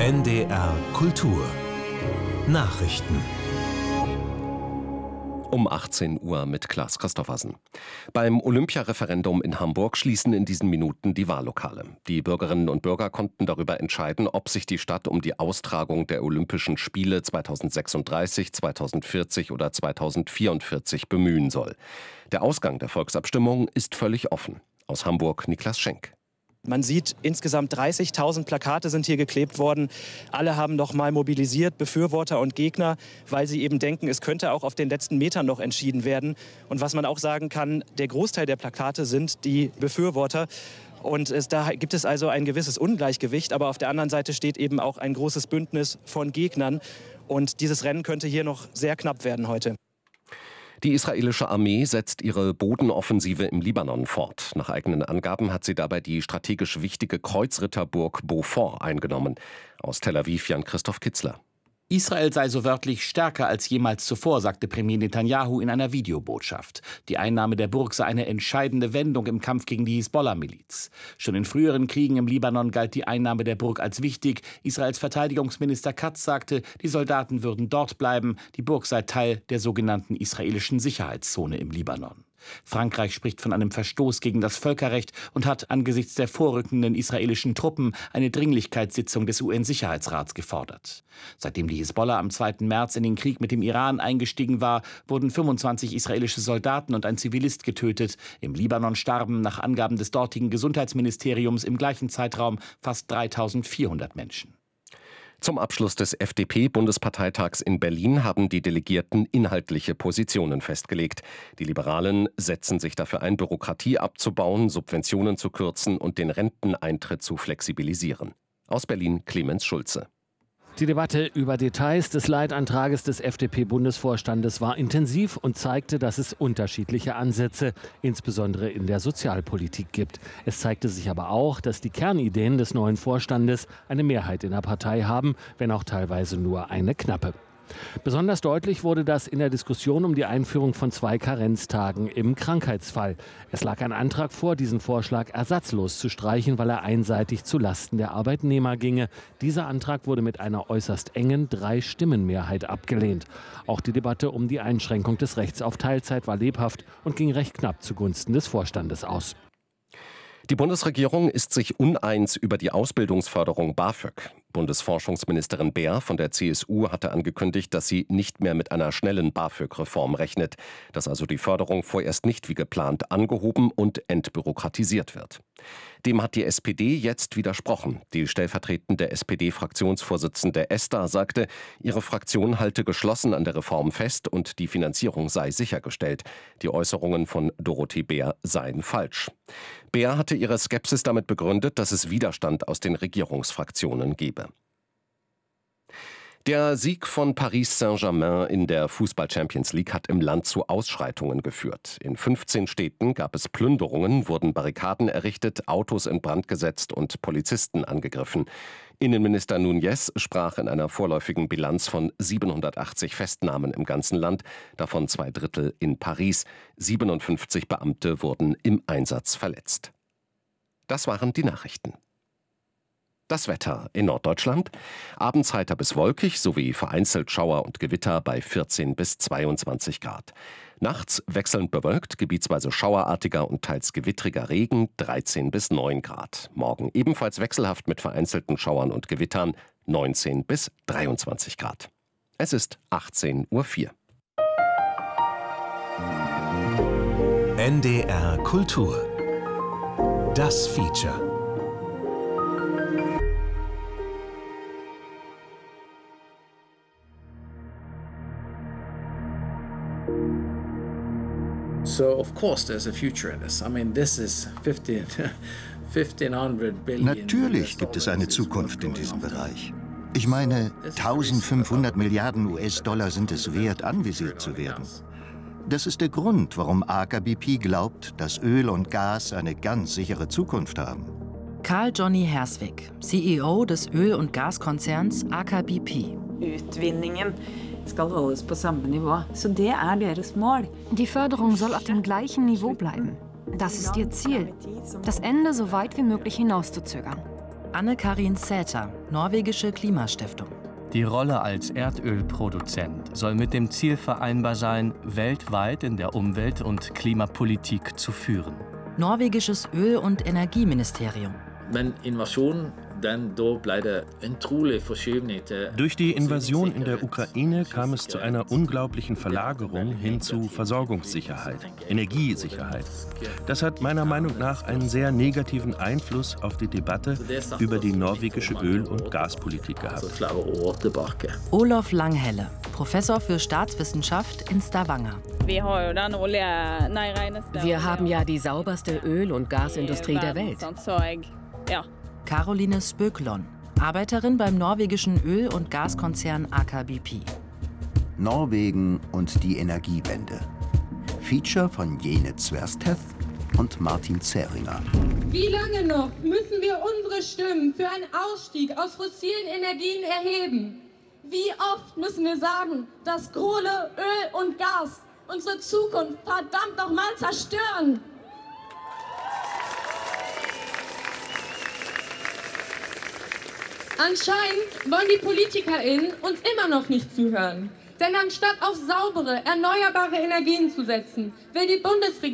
NDR Kultur Nachrichten um 18 Uhr mit Klaas Christoffersen. Beim Olympiareferendum in Hamburg schließen in diesen Minuten die Wahllokale. Die Bürgerinnen und Bürger konnten darüber entscheiden, ob sich die Stadt um die Austragung der Olympischen Spiele 2036, 2040 oder 2044 bemühen soll. Der Ausgang der Volksabstimmung ist völlig offen. Aus Hamburg Niklas Schenk. Man sieht, insgesamt 30.000 Plakate sind hier geklebt worden. Alle haben noch mal mobilisiert, Befürworter und Gegner, weil sie eben denken, es könnte auch auf den letzten Metern noch entschieden werden. Und was man auch sagen kann, der Großteil der Plakate sind die Befürworter. Und da gibt es also ein gewisses Ungleichgewicht. Aber auf der anderen Seite steht eben auch ein großes Bündnis von Gegnern. Und dieses Rennen könnte hier noch sehr knapp werden heute. Die israelische Armee setzt ihre Bodenoffensive im Libanon fort. Nach eigenen Angaben hat sie dabei die strategisch wichtige Kreuzritterburg Beaufort eingenommen. Aus Tel Aviv Jan-Christoph Kitzler. Israel sei so wörtlich stärker als jemals zuvor, sagte Premier Netanyahu in einer Videobotschaft. Die Einnahme der Burg sei eine entscheidende Wendung im Kampf gegen die Hisbollah-Miliz. Schon in früheren Kriegen im Libanon galt die Einnahme der Burg als wichtig. Israels Verteidigungsminister Katz sagte, die Soldaten würden dort bleiben. Die Burg sei Teil der sogenannten israelischen Sicherheitszone im Libanon. Frankreich spricht von einem Verstoß gegen das Völkerrecht und hat angesichts der vorrückenden israelischen Truppen eine Dringlichkeitssitzung des UN-Sicherheitsrats gefordert. Seitdem die Hisbollah am 2. März in den Krieg mit dem Iran eingestiegen war, wurden 25 israelische Soldaten und ein Zivilist getötet. Im Libanon starben nach Angaben des dortigen Gesundheitsministeriums im gleichen Zeitraum fast 3.400 Menschen. Zum Abschluss des FDP-Bundesparteitags in Berlin haben die Delegierten inhaltliche Positionen festgelegt. Die Liberalen setzen sich dafür ein, Bürokratie abzubauen, Subventionen zu kürzen und den Renteneintritt zu flexibilisieren. Aus Berlin Clemens Schulze. Die Debatte über Details des Leitantrages des FDP-Bundesvorstandes war intensiv und zeigte, dass es unterschiedliche Ansätze, insbesondere in der Sozialpolitik, gibt. Es zeigte sich aber auch, dass die Kernideen des neuen Vorstandes eine Mehrheit in der Partei haben, wenn auch teilweise nur eine knappe. Besonders deutlich wurde das in der Diskussion um die Einführung von 2 Karenztagen im Krankheitsfall. Es lag ein Antrag vor, diesen Vorschlag ersatzlos zu streichen, weil er einseitig zu Lasten der Arbeitnehmer ginge. Dieser Antrag wurde mit einer äußerst engen 3-Stimmen-Mehrheit abgelehnt. Auch die Debatte um die Einschränkung des Rechts auf Teilzeit war lebhaft und ging recht knapp zugunsten des Vorstandes aus. Die Bundesregierung ist sich uneins über die Ausbildungsförderung BAföG. Bundesforschungsministerin Baer von der CSU hatte angekündigt, dass sie nicht mehr mit einer schnellen BAföG-Reform rechnet, dass also die Förderung vorerst nicht wie geplant angehoben und entbürokratisiert wird. Dem hat die SPD jetzt widersprochen. Die stellvertretende SPD-Fraktionsvorsitzende Esther sagte, ihre Fraktion halte geschlossen an der Reform fest und die Finanzierung sei sichergestellt. Die Äußerungen von Dorothee Baer seien falsch. Baer hatte ihre Skepsis damit begründet, dass es Widerstand aus den Regierungsfraktionen gebe. Der Sieg von Paris Saint-Germain in der Fußball-Champions League hat im Land zu Ausschreitungen geführt. In 15 Städten gab es Plünderungen, wurden Barrikaden errichtet, Autos in Brand gesetzt und Polizisten angegriffen. Innenminister Núñez sprach in einer vorläufigen Bilanz von 780 Festnahmen im ganzen Land, davon 2/3 in Paris. 57 Beamte wurden im Einsatz verletzt. Das waren die Nachrichten. Das Wetter in Norddeutschland. Abends heiter bis wolkig sowie vereinzelt Schauer und Gewitter bei 14 bis 22 Grad. Nachts wechselnd bewölkt, gebietsweise schauerartiger und teils gewittriger Regen, 13 bis 9 Grad. Morgen ebenfalls wechselhaft mit vereinzelten Schauern und Gewittern, 19 bis 23 Grad. Es ist 18:04 Uhr. NDR Kultur. Das Feature. So of course there's a future in this. I mean, this is 1500 billion. Natürlich gibt es eine Zukunft in diesem Bereich. Ich meine, 1500 Milliarden US-Dollar sind es wert, anvisiert zu werden. Das ist der Grund, warum Aker BP glaubt, dass Öl und Gas eine ganz sichere Zukunft haben. Carl Johnny Hersvik, CEO des Öl- und Gaskonzerns Aker BP. Utvinningen skal holdes på samme nivå. Så det er deres mål. Die Förderung soll auf dem gleichen Niveau bleiben. Das ist ihr Ziel, das Ende so weit wie möglich hinauszuzögern. Anne-Karin Säter, norwegische Klimastiftung. Die Rolle als Erdölproduzent soll mit dem Ziel vereinbar sein, weltweit in der Umwelt- und Klimapolitik zu führen. Norwegisches Öl- und Energieministerium. Durch die Invasion in der Ukraine kam es zu einer unglaublichen Verlagerung hin zu Versorgungssicherheit, Energiesicherheit. Das hat meiner Meinung nach einen sehr negativen Einfluss auf die Debatte über die norwegische Öl- und Gaspolitik gehabt. Olof Langhelle, Professor für Staatswissenschaft in Stavanger. Wir haben ja die sauberste Öl- und Gasindustrie der Welt. Caroline Spöklon, Arbeiterin beim norwegischen Öl- und Gaskonzern Aker BP. Norwegen und die Energiewende. Feature von Jene Zwersteth und Martin Zähringer. Wie lange noch müssen wir unsere Stimmen für einen Ausstieg aus fossilen Energien erheben? Wie oft müssen wir sagen, dass Kohle, Öl und Gas unsere Zukunft verdammt nochmal zerstören? Anscheinend wollen die PolitikerInnen uns immer noch nicht zuhören. Denn anstatt auf saubere, erneuerbare Energien zu setzen, will die Bundesregierung